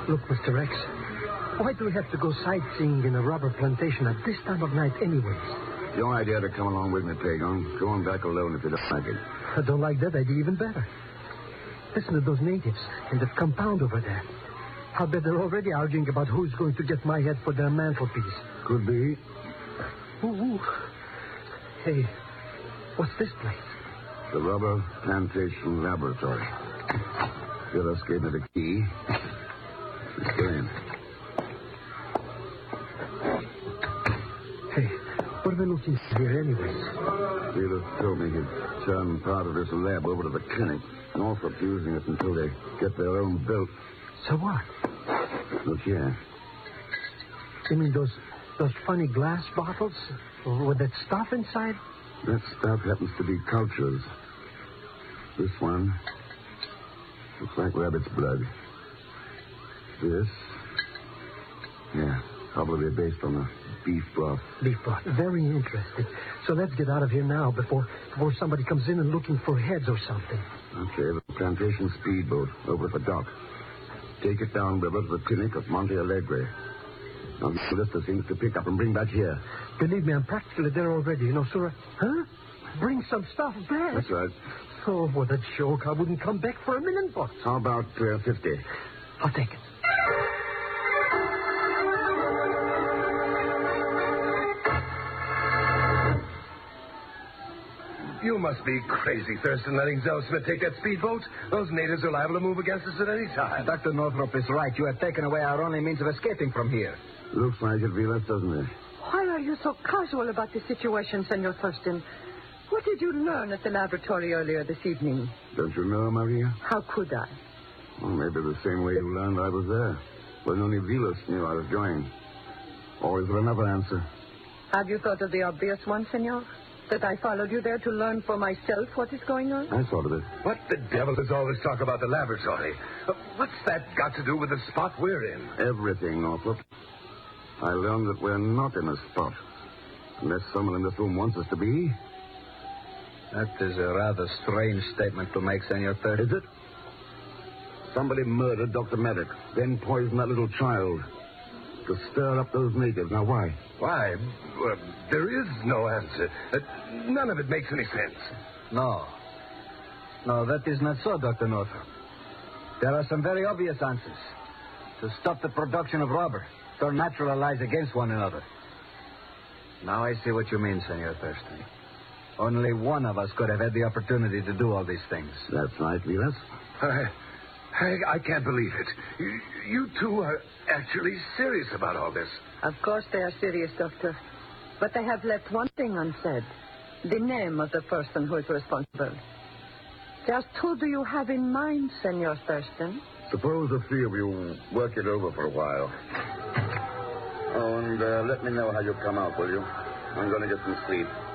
Look, Mr. X, why do we have to go sightseeing in a rubber plantation at this time of night anyways? Your idea to come along with me, Pagon. Go on back alone if you don't like it. I don't like that idea even better. Listen to those natives in the compound over there. I'll bet they're already arguing about who's going to get my head for their mantelpiece. Could be. Ooh. Hey, what's this place? The Rubber Plantation Laboratory. Phyllis gave me the key. Let's go in. Hey, what are they looking for here anyways? Phyllis told me he'd turn part of this lab over to the clinic. Northrop using it until they get their own built. So what? Look here. You mean those funny glass bottles with that stuff inside? That stuff happens to be cultures. This one looks like rabbit's blood. This, probably based on a beef broth. Beef broth. Very interesting. So let's get out of here now before somebody comes in and looking for heads or something. Okay, the plantation speedboat over at the dock. Take it downriver to the clinic of Monte Alegre. Now, this list of things to pick up and bring back here. Believe me, I'm practically there already, Sura. Huh? Bring some stuff back. That's right. Oh, what a joke. I wouldn't come back for $1 million. How about 50? I'll take it. You must be crazy, Thurston, letting Zell Smith take that speedboat. Those natives are liable to move against us at any time. Dr. Northrop is right. You have taken away our only means of escaping from here. Looks like it, Vilas, doesn't it? Why are you so casual about the situation, Senor Thurston? What did you learn at the laboratory earlier this evening? Don't you know, Maria? How could I? Well, maybe the same way you learned I was there. When only Vilas knew I was going. Or is there another answer? Have you thought of the obvious one, Senor? That I followed you there to learn for myself what is going on? I thought of it. What the devil is all this talk about the laboratory? What's that got to do with the spot we're in? Everything, Northrop. I learned that we're not in a spot. Unless someone in this room wants us to be. That is a rather strange statement to make, Senor Thurston. Is it? Somebody murdered Dr. Maddox, then poisoned that little child. To stir up those natives. Now, why? Why? Well, there is no answer. None of it makes any sense. No, that is not so, Dr. Northrop. There are some very obvious answers. To stop the production of rubber, turn natural lives against one another. Now I see what you mean, Senor Thurston. Only one of us could have had the opportunity to do all these things. That's right, Vilas. I can't believe it. You two are actually serious about all this. Of course they are serious, Doctor. But they have left one thing unsaid. The name of the person who is responsible. Just who do you have in mind, Senor Thurston? Suppose the three of you work it over for a while. Oh, and let me know how you come out, will you? I'm going to get some sleep.